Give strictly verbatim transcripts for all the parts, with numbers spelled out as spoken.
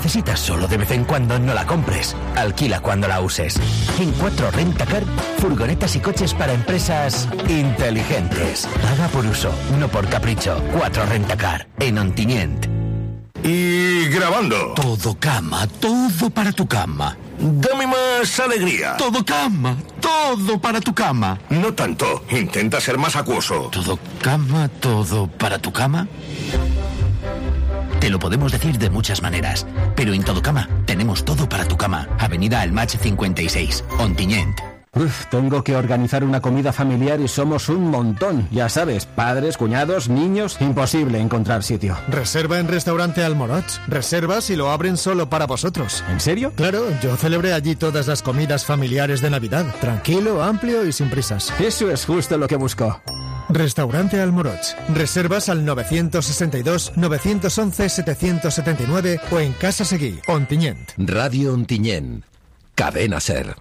necesitas solo de vez en cuando, no la compres. Alquila cuando la uses. En cuatro Rentacar, furgonetas y coches para empresas inteligentes. Paga por uso, no por capricho. cuatro Rentacar, en Ontinyent. Y grabando. Todo cama, todo para tu cama. Dame más alegría. Todo cama, todo para tu cama. No tanto, intenta ser más acuoso. Todo cama, todo para tu cama. Te lo podemos decir de muchas maneras, pero en Todo Cama tenemos todo para tu cama. Avenida Almach cincuenta y seis, Ontinyent. Uf, tengo que organizar una comida familiar y somos un montón. Ya sabes, padres, cuñados, niños, imposible encontrar sitio. Reserva en Restaurante Almoroch. Reservas y lo abren solo para vosotros. ¿En serio? Claro, yo celebré allí todas las comidas familiares de Navidad. Tranquilo, amplio y sin prisas. Eso es justo lo que busco. Restaurante Almoroch. Reservas al nueve seis dos, nueve once, siete siete nueve o en Casa Seguí, Ontinyent. Radio Ontinyent. Cadena Ser.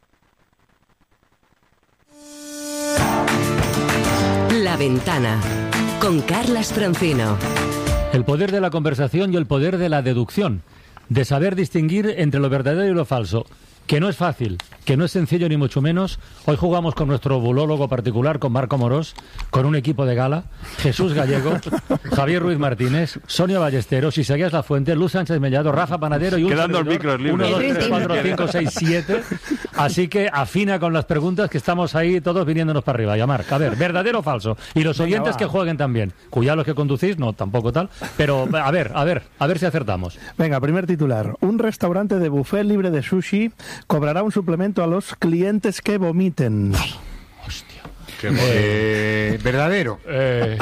La Ventana, con Carlas Francino. El poder de la conversación y el poder de la deducción, de saber distinguir entre lo verdadero y lo falso, que no es fácil, que no es sencillo ni mucho menos. Hoy jugamos con nuestro bulólogo particular, con Marco Morós, con un equipo de gala, Jesús Gallego, Javier Ruiz Martínez, Sonia Ballesteros, Isaías Lafuente, Luz Sánchez Mellado, Rafa Panadero y un Quedando servidor, el micro libre. uno, dos, tres, cuatro, cinco, seis, siete. Así que afina con las preguntas, que estamos ahí todos viniéndonos para arriba. Y a Marc, a ver, ¿verdadero o falso? Y los Venga, oyentes va. que jueguen también. Cuidado los que conducís, no, tampoco tal. Pero a ver, a ver, a ver si acertamos. Venga, primer titular. Un restaurante de buffet libre de sushi cobrará un suplemento a los clientes que vomiten. Eh, ¿Verdadero? Eh,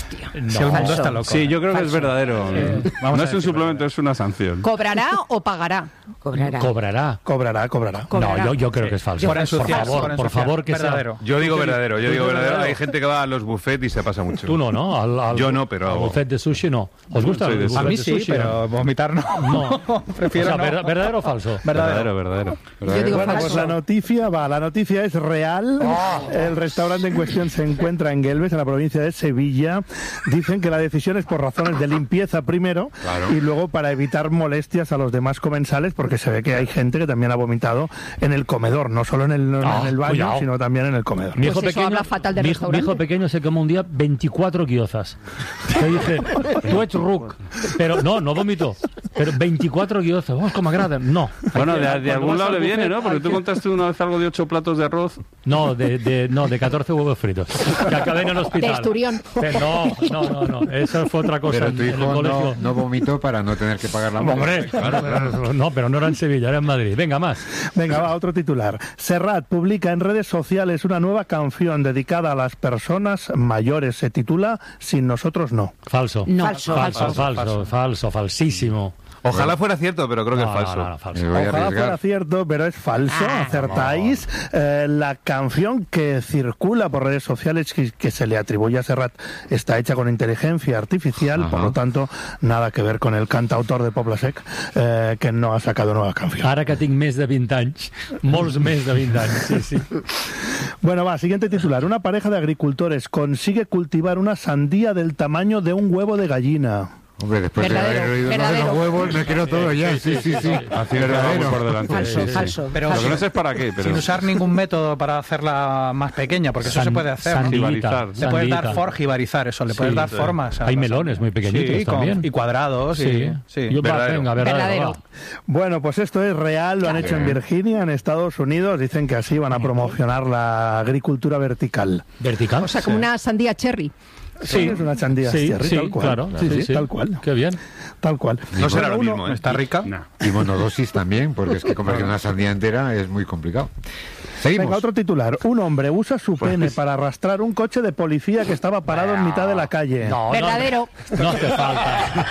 Si el mundo está loco. sí, yo creo que es verdadero. Eh, vamos no a es ver un si suplemento, es una sanción. ¿Cobrará o pagará? Cobrará. Cobrará. Cobrará, cobrará. Cobrará. No, yo, yo creo que es falso. Por Por ensuciar, favor, por por ensuciar. favor, que Verdadero. sea. Yo digo ¿Tú qué verdadero, yo dices? digo ¿Tú verdadero. verdadero? Hay gente que va a los buffets y se pasa mucho. Tú no, ¿no? Al, al, Yo no, pero- al buffet de sushi no. ¿Os gusta? Soy de el eso. A buffet mí de sí, sushi? pero vomitar no. No. Prefiero O sea, no. ¿verdad- ¿verdadero o falso? Verdadero, verdadero. Yo digo Bueno, falso. pues la noticia va, la noticia es real. El restaurante en cuestión se encuentra en Guelves, en la provincia de Sevilla. Dicen que la decisión es por razones de limpieza primero Claro. y luego para evitar molestias a los demás comensales, porque se ve que hay gente que también ha vomitado en el comedor, no solo en el, no Ah, en el baño, cuidado. sino también en el comedor. Mi hijo, Pues eso pequeño, habla fatal del mi, hijo- mi hijo restaurante. pequeño se quemó un día veinticuatro guiozas. Yo dije, tú ets ruc. Pero no, no vomitó. Pero veinticuatro guiozas, vamos como agradan. No. Bueno, Hay que- de, de cuando algún vas lado al le viene, buffet, ¿no? Porque hay tú que- contaste una vez algo de ocho platos de arroz. No, de, de, no, de catorce huevos fritos. Que acabé en el hospital. De Esturión. Pero no, no, no, no. Eso fue otra cosa. Pero en- tu en el hijo no, colegio. no vomitó para no tener que pagar la multa. Hombre, claro, no, pero no era en Sevilla, era en Madrid. Venga, más. Venga, va, otro titular. Serrat publica en redes sociales una nueva canción dedicada a las personas mayores. Se titula Sin nosotros no. Falso. No. Falso, falso, falso, falso, falsísimo. Ojalá fuera cierto, pero creo que No, es falso. no, no, no, falso. Me voy a Ojalá arriesgar. fuera cierto, pero es falso. Ah, Acertáis. Eh, la canción que circula por redes sociales que, que se le atribuye a Serrat está hecha con inteligencia artificial, Ajá. por lo tanto, nada que ver con el cantautor de Pobla Sec, eh, que no ha sacado nueva canción. Ara que tinc més de vint anys, molts més de vint anys, sí, sí. Bueno, va, siguiente titular. Una pareja de agricultores consigue cultivar una sandía del tamaño de un huevo de gallina. Hombre, después Verdadero, de haber oído lo de verdadero. los huevos, me quiero todo ya. Sí, sí, sí. Así es, Verdadero. vamos por delante. Falso, Sí, sí. falso. Pero Lo que sin, no sé es para qué, pero... sin usar ningún método para hacerla más pequeña, porque eso San- se puede hacer. ¿no? sandita, Jibarizar. Le puedes dar sandita. for, jibarizar, eso, le puedes Sí, dar sí. formas. a Hay la melones sandía. muy pequeñitos Sí, con- también. y cuadrados. Sí, y, sí. Yo, va, Verdadero. venga, verdadero, Verdadero. va. Bueno, pues esto es real, lo han hecho en Virginia, en Estados Unidos. Dicen que así van a promocionar la agricultura vertical. ¿Vertical? O sea, como una sandía cherry. Sí, Es una sandía sí, cherry, sí, tal cual. claro. Sí, sí, tal cual. Qué bien. Tal cual. No será lo Bueno, mismo, ¿eh? ¿Está rica? No. Y monodosis también, porque es que comer una sandía entera es muy complicado. Seguimos. Venga, otro titular. Un hombre usa su pene para arrastrar un coche de policía que estaba parado en mitad de la calle. No, Verdadero. No, no hace falta.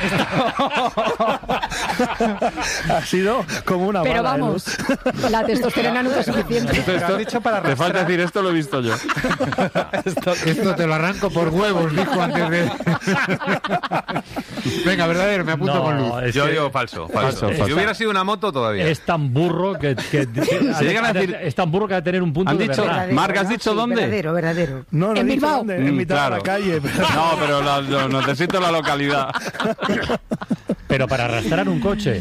Ha sido como una Pero bala de vamos, luz. la testosterona nunca es suficiente. Pero has dicho para Te falta arrastrar. decir esto, lo he visto yo. Esto te lo arranco por huevos, dijo antes de... Venga, verdadero, me apunto No, con luz. es Yo que digo falso, falso. Falso, Si falso. hubiera sido una moto, todavía. es tan burro que, que, que- Se llegan a ha de- decir- es tan burro que ha de tener un punto Han de dicho, verdad. Marc, ¿has dicho dónde? Verdadero, verdadero. No, no En he dicho Bilbao. dónde, en Mm, mitad claro. de la calle. pero- No, pero la- lo- necesito la localidad. Pero para arrastrar un coche.